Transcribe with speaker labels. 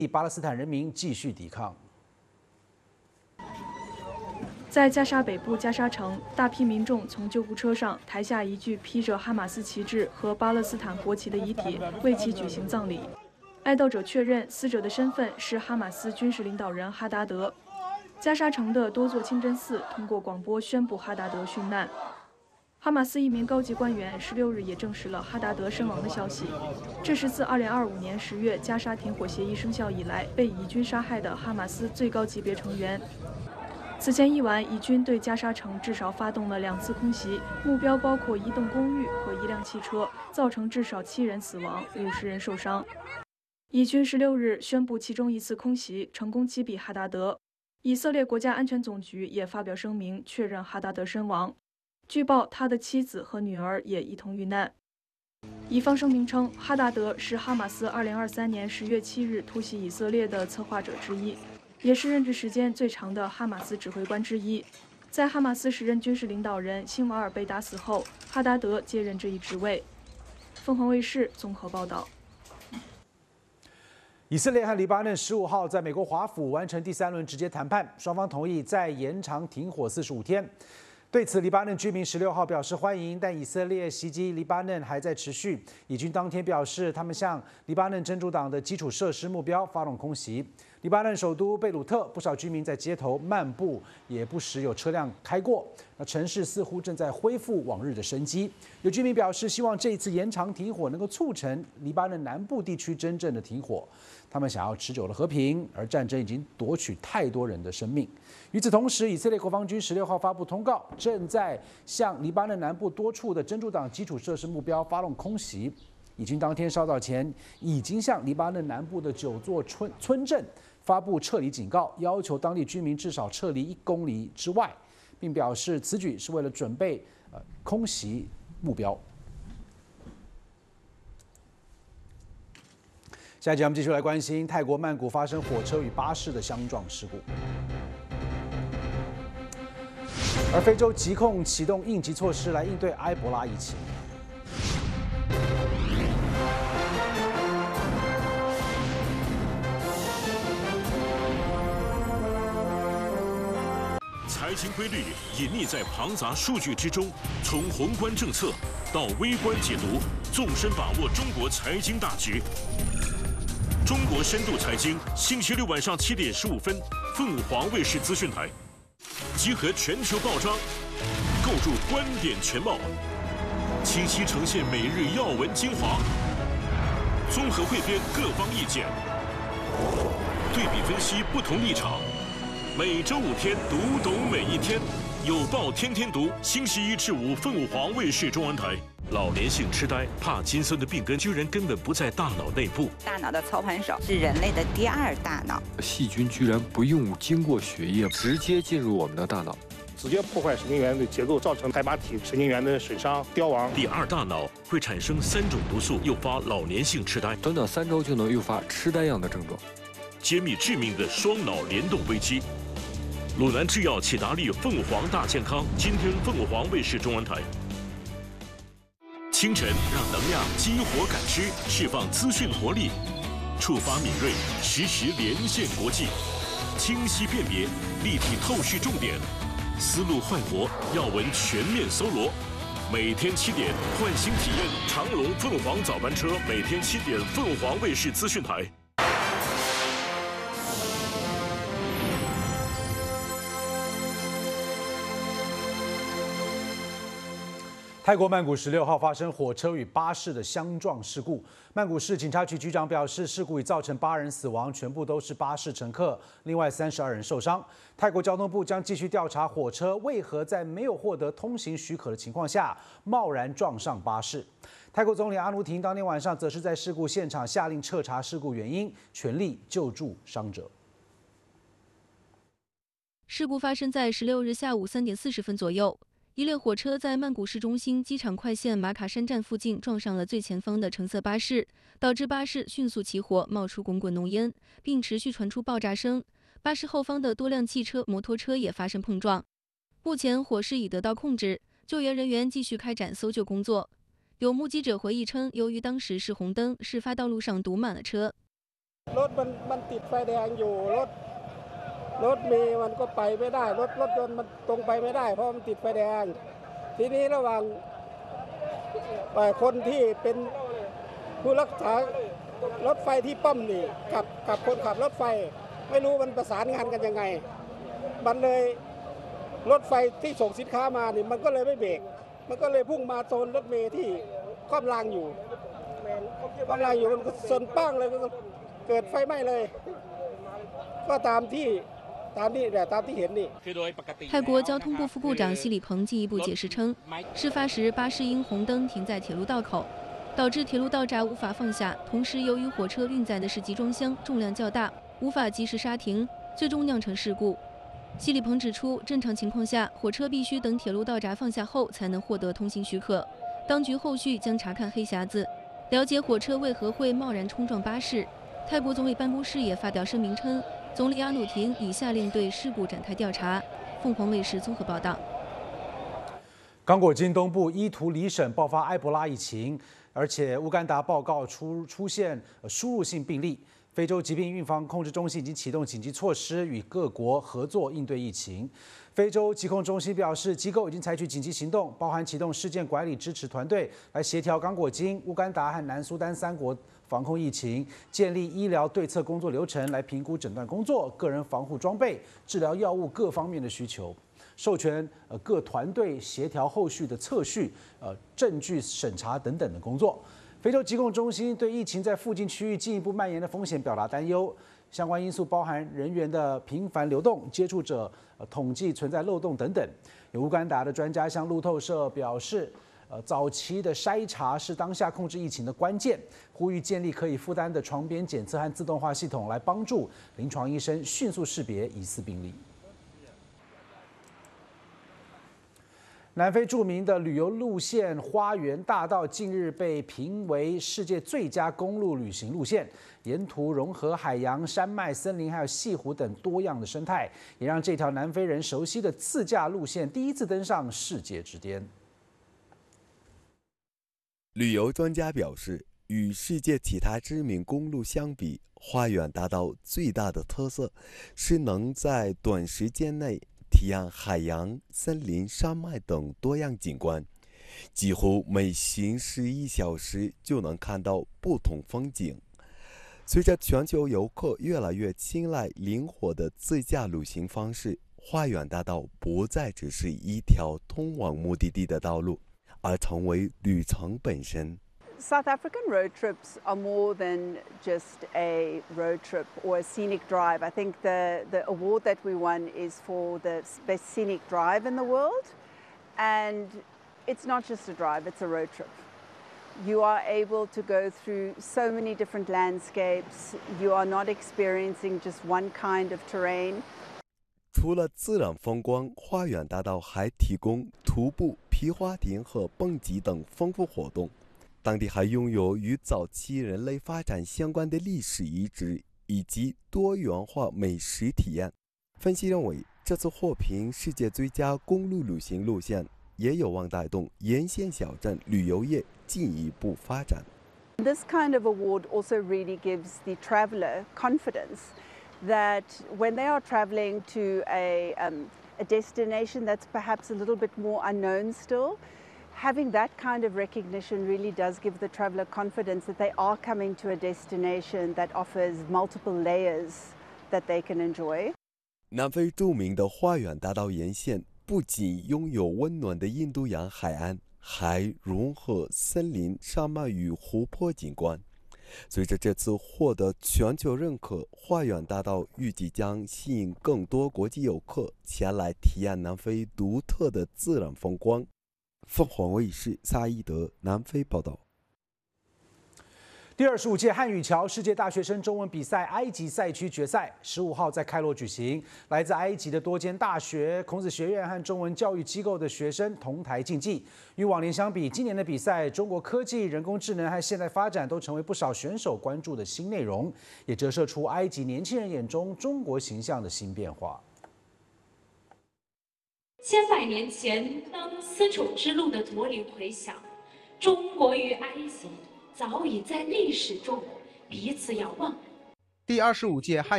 Speaker 1: 巴勒斯坦人民继续抵抗。
Speaker 2: 在加沙北部加沙城，大批民众从救护车上抬下一具披着哈马斯旗帜和巴勒斯坦国旗的遗体，为其举行葬礼。哀悼者确认，死者的身份是哈马斯军事领导人哈达德。加沙城的多座清真寺通过广播宣布哈达德殉难。哈马斯一名高级官员16日也证实了哈达德身亡的消息。这是自2025年10月加沙停火协议生效以来被以军杀害的哈马斯最高级别成员。此前一晚，以军对加沙城至少发动了2次空袭，目标包括一栋公寓和1辆汽车，造成至少7人死亡，50人受伤。以军16日宣布其中一次空袭成功击毙哈达德。以色列国家安全总局也发表声明，确认哈达德身亡。据报，他的妻子和女儿也一同遇难。以方声明称，哈达德是哈马斯2023年10月7日突袭以色列的策划者之一。也是任职时间最长的哈马斯指挥官之一。在哈马斯时任军事领导人辛瓦尔被打死后，哈达德接任这一职位。凤凰卫视综合报道。
Speaker 1: 以色列和黎巴嫩15号在美国华府完成第3轮直接谈判，双方同意再延长停火45天。对此，黎巴嫩居民16号表示欢迎，但以色列袭击黎巴嫩还在持续。以军当天表示，他们向黎巴嫩真主党的基础设施目标发动空袭。黎巴嫩首都贝鲁特，不少居民在街头漫步，也不时有车辆开过。那城市似乎正在恢复往日的生机。有居民表示，希望这一次延长停火能够促成黎巴嫩南部地区真正的停火。他们想要持久的和平，而战争已经夺取太多人的生命。与此同时，以色列国防军16号发布通告，正在向黎巴嫩南部多处的真主党基础设施目标发动空袭。以军当天稍早前已经向黎巴嫩南部的9座村镇发布撤离警告，要求当地居民至少撤离1公里之外，并表示此举是为了准备空袭目标。下一节我们继续来关心泰国曼谷发生火车与巴士的相撞事故，而非洲疾控启动应急措施来应对埃博拉疫情。
Speaker 3: 财经规律隐匿在庞杂数据之中，从宏观政策到微观解读，纵深把握中国财经大局。中国深度财经，星期6晚上7点15分，凤凰卫视资讯台，集合全球报章，构筑观点全貌，清晰呈现每日要闻精华，综合汇编各方意见，对比分析不同立场。每周5天，读懂每一天，有报天天读。星期1至5，凤凰卫视中文台。老年性痴呆、帕金森的病根居然根本不在大脑内部。
Speaker 4: 大脑的操盘手是人类的第2大脑。
Speaker 5: 细菌居然不用经过血液，直接进入我们的大脑，
Speaker 6: 直接破坏神经元的结构，造成海马体神经元的损伤、凋亡。
Speaker 3: 第2大脑会产生3种毒素，诱发老年性痴呆。
Speaker 5: 短短3周就能诱发痴呆样的症状，
Speaker 3: 揭秘致命的双脑联动危机。鲁南制药、启达利、凤凰大健康，今天凤凰卫视中文台。清晨让能量激活感知，释放资讯活力，触发敏锐，实时连线国际，清晰辨别，立体透视重点，思路焕活，要闻全面搜罗。每天7点，唤醒体验长龙凤凰早班车，每天7点，凤凰卫视资讯台。
Speaker 1: 泰国曼谷16号发生火车与巴士的相撞事故。曼谷市警察局局长表示，事故已造成8人死亡，全部都是巴士乘客，另外32人受伤。泰国交通部将继续调查火车为何在没有获得通行许可的情况下贸然撞上巴士。泰国总理阿努廷当天晚上则是在事故现场下令彻查事故原因，全力救助伤者。
Speaker 7: 事故发生在16日下午3点40分左右。一列火车在曼谷市中心机场快线马卡山站附近撞上了最前方的橙色巴士，导致巴士迅速起火，冒出滚滚浓烟，并持续传出爆炸声。巴士后方的多辆汽车、摩托车也发生碰撞。目前火势已得到控制，救援人员继续开展搜救工作。有目击者回忆称，由于当时是红灯，事发道路上堵满了车。
Speaker 8: รถมันติดไฟแดงอยู่รถเมล์มันก็ไปไม่ได้รถยนต์มันตรงไปไม่ได้เพราะมันติดไฟแดงทีนี้ระหว่างคนที่เป็นผู้รักษารถไฟที่ป้อมนี่กับคนขับรถไฟไม่รู้มันประสานงานกันยังไงมันเลยรถไฟที่ส่งสินค้ามานี่มันก็เลยไม่เบรกมันก็เลยพุ่งมาโซนรถเมล์ที่คว่ำรางอยู่มันก็ชนปั้งเลยก็เกิดไฟไหม้เลยก็ตามที่เห็นนี่
Speaker 7: 泰国交通部副部长希里彭进一步解释称，事发时巴士因红灯停在铁路道口，导致铁路道闸无法放下，同时由于火车运载的是集装箱，重量较大，无法及时刹停，最终酿成事故。希里彭指出，正常情况下，火车必须等铁路道闸放下后才能获得通行许可。当局后续将查看黑匣子，了解火车为何会贸然冲撞巴士。泰国总理办公室也发表声明称，总理阿努廷已下令对事故展开调查。凤凰卫视综合报道。
Speaker 1: 刚果金东部伊图里省爆发埃博拉疫情，而且乌干达报告出现输入性病例。非洲疾病预防控制中心已经启动紧急措施，与各国合作应对疫情。非洲疾控中心表示，机构已经采取紧急行动，包含启动事件管理支持团队，来协调刚果金、乌干达和南苏丹3国防控疫情，建立医疗对策工作流程，来评估诊断工作、个人防护装备、治疗药物各方面的需求。授权各团队协调后续的测序、证据审查等等的工作。非洲疾控中心对疫情在附近区域进一步蔓延的风险表达担忧，相关因素包含人员的频繁流动、接触者统计存在漏洞等等。有乌干达的专家向路透社表示，早期的筛查是当下控制疫情的关键，呼吁建立可以负担的床边检测和自动化系统，来帮助临床医生迅速识别疑似病例。南非著名的旅游路线花园大道近日被评为世界最佳公路旅行路线，沿途融合海洋、山脉、森林还有西湖等多样的生态，也让这条南非人熟悉的自驾路线第一次登上世界之巅。
Speaker 9: 旅游专家表示，与世界其他知名公路相比，花园大道最大的特色是能在短时间内体验海洋、森林、山脉等多样景观，几乎每行11小时就能看到不同风景。随着全球游客越来越青睐灵活的自驾旅行方式，花园大道不再只是一条通往目的地的道路，而成为旅程本身。
Speaker 10: South African road trips are more than just a road trip or a scenic drive. I think the award that we won is for the best scenic drive in the world. And it's not just a drive, it's a road trip. You are able to go through so many different landscapes. You are not experiencing just one kind of terrain.
Speaker 9: 除了自然风光，花园大道还提供徒步、皮划艇和蹦极等丰富活动。当地还拥有与早期人类发展相关的历史遗址以及多元化美食体验。分析认为，这次获评世界最佳公路旅行路线，也有望带动沿线小镇旅游业进一步发展。
Speaker 10: This kind of award also really gives the traveler confidence that when they are traveling to a destination that's perhaps a little bit more unknown still,having that kind of recognition really does give the traveler confidence that they are coming to a destination that offers multiple layers that they can enjoy.
Speaker 9: 南非著名的花园大道沿线不仅拥有温暖的印度洋海岸，还融合森林、山脉与湖泊景观。随着这次获得全球认可，花园大道预计将吸引更多国际游客前来体验南非独特的自然风光。凤凰卫视萨伊德南非报道。
Speaker 1: 第25届汉语桥世界大学生中文比赛埃及赛区决赛15号在开罗举行，来自埃及的多间大学、孔子学院和中文教育机构的学生同台竞技。与往年相比，今年的比赛，中国科技、人工智能和现代发展都成为不少选手关注的新内容，也折射出埃及年轻人眼中中国形象的新变化。
Speaker 11: 千百年前当丝绸之路的驼铃回响，中国与埃及早已在历史中彼此遥望。
Speaker 12: 第25届汉